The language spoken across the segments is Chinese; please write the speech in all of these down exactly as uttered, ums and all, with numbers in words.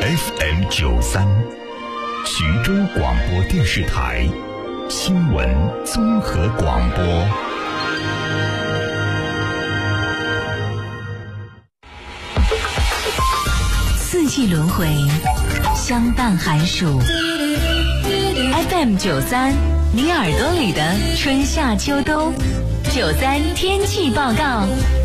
F M 九三，徐州广播电视台新闻综合广播。 四季轮回，相伴寒暑。F M 九三，你耳朵里的春夏秋冬。九三天气报告，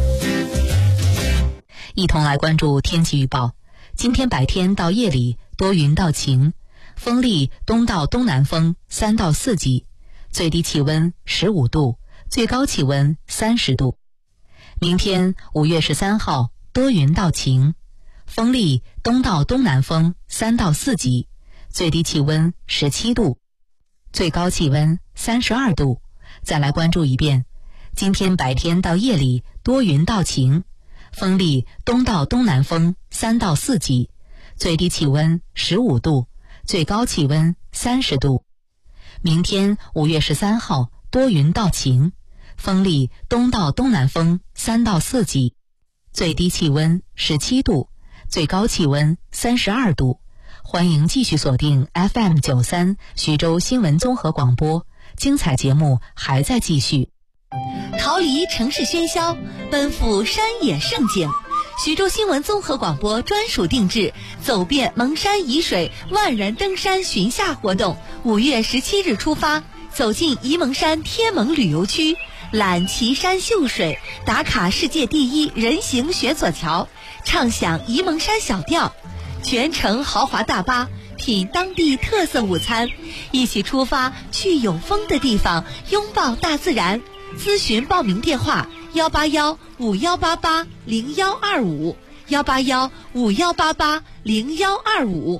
一同来关注天气预报。今天白天到夜里多云到晴，风力东到东南风三到四级，最低气温十五度，最高气温三十度。明天五月十三号多云到晴，风力东到东南风三到四级，最低气温十七度，最高气温三十二度。再来关注一遍，今天白天到夜里多云到晴，风力东到东南风三到四级，最低气温十五度，最高气温三十度。明天五月十三号多云到晴，风力东到东南风三到四级，最低气温十七度，最高气温三十二度。欢迎继续锁定 F M 九三徐州新闻综合广播，精彩节目还在继续。逃离城市喧嚣，奔赴山野胜景，徐州新闻综合广播专属定制走遍蒙山沂水万人登山巡夏活动，五月十七日出发，走进沂蒙山天蒙旅游区，览奇山秀水，打卡世界第一人行雪索桥，畅享沂蒙山小调，全程豪华大巴，品当地特色午餐，一起出发去有风的地方，拥抱大自然。咨询报名电话：幺八幺五幺八八零幺二五，幺八幺五幺八八零幺二五。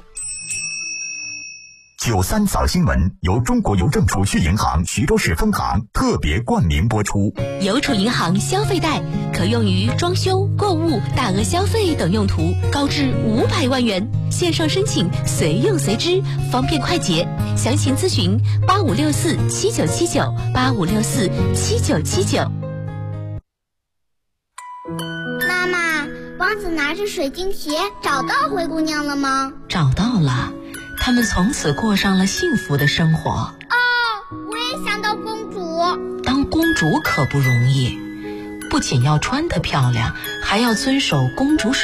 九三早新闻由中国邮政储蓄银行徐州市分行特别冠名播出。 邮储银行消费贷可用于装修、购物、大额消费等用途，高至五百万元，线上申请随用随支，方便快捷。详情咨询八五六四七九七九八五六四七九七九。 妈妈，王子拿着水晶鞋找到灰姑娘了吗？ 找到了，他们从此过上了幸福的生活。 哦，我也想当公主。 当公主可不容易，不仅要穿得漂亮，还要遵守公主